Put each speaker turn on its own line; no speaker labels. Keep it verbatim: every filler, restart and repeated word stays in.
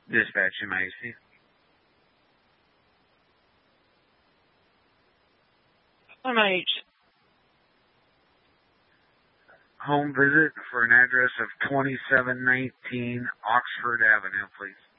Dispatch M A C.
M H.
Home visit for an address of twenty-seven nineteen Oxford Avenue, please.